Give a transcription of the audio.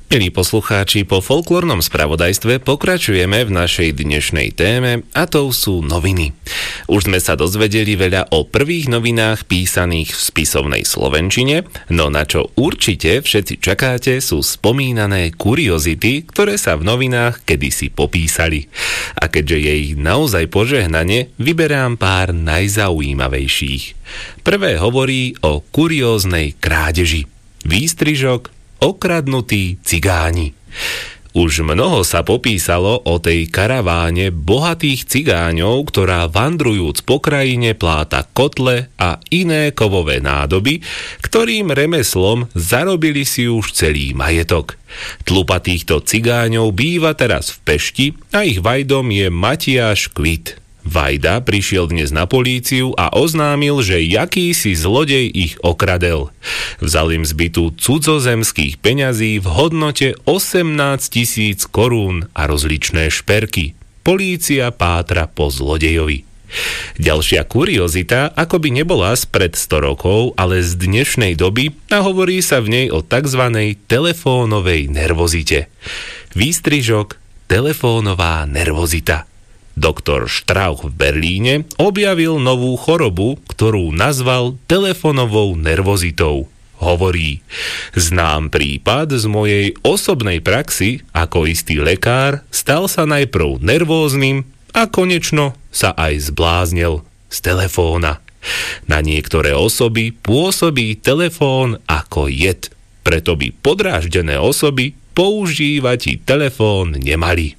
Milí poslucháči, po folklórnom spravodajstve pokračujeme v našej dnešnej téme a to sú noviny. Už sme sa dozvedeli veľa o prvých novinách písaných v spisovnej slovenčine, no na čo určite všetci čakáte sú spomínané kuriozity, ktoré sa v novinách kedysi popísali. A keďže je ich naozaj požehnanie, vyberám pár najzaujímavejších. Prvé hovorí o kurióznej krádeži. Výstrižok: okradnutí cigáni. Už mnoho sa popísalo o tej karaváne bohatých cigáňov, ktorá vandrujúc po krajine pláta kotle a iné kovové nádoby, ktorým remeslom zarobili si už celý majetok. Tlupa týchto cigáňov býva teraz v Pešti a ich vajdom je Matiáš Kvit. Vajda prišiel dnes na políciu a oznámil, že jakýsi zlodej ich okradel. Vzal im zbytu cudzozemských peňazí v hodnote 18 000 korún a rozličné šperky. Polícia pátra po zlodejovi. Ďalšia kuriozita akoby nebola spred 100 rokov, ale z dnešnej doby a hovorí sa v nej o tzv. Telefónovej nervozite. Výstrižok: telefónová nervozita. Doktor Strauch v Berlíne objavil novú chorobu, ktorú nazval telefónovou nervozitou. Hovorí: znám prípad z mojej osobnej praxi, ako istý lekár stal sa najprv nervóznym a konečno sa aj zbláznil z telefóna. Na niektoré osoby pôsobí telefón ako jed, preto by podráždené osoby používať telefón nemali.